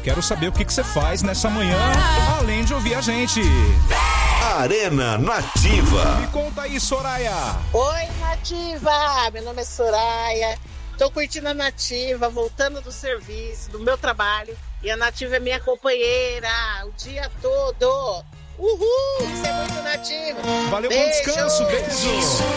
quero saber o que você faz nessa manhã, além de ouvir a gente. Arena Nativa. Me conta aí, Soraya. Oi, Nativa. Meu nome é Soraya. Tô curtindo a Nativa, voltando do serviço, do meu trabalho. E a Nativa é minha companheira o dia todo. Uhul, isso é muito Nativa. Valeu, bom descanso, beijo.